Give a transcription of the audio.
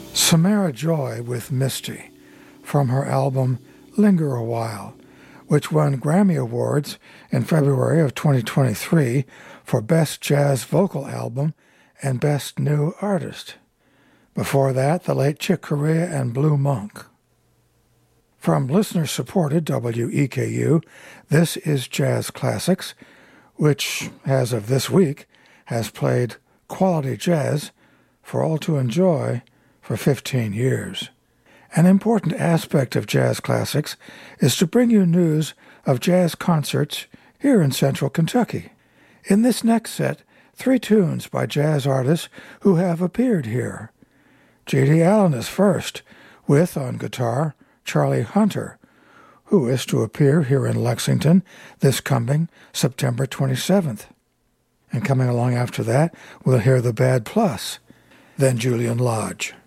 Samara Joy with Misty from her album Linger a While, which won Grammy Awards in February of 2023 for Best Jazz Vocal Album and Best New Artist. Before that, the late Chick Corea and Blue Monk. From listener-supported WEKU, this is Jazz Classics, which, as of this week, has played quality jazz for all to enjoy for 15 years. An important aspect of Jazz Classics is to bring you news of jazz concerts here in central Kentucky. In this next set, 3 tunes by jazz artists who have appeared here. J.D. Allen is first, with, on guitar, Charlie Hunter, who is to appear here in Lexington this coming September 27th. And coming along after that, we'll hear the Bad Plus, then Julian Lodge.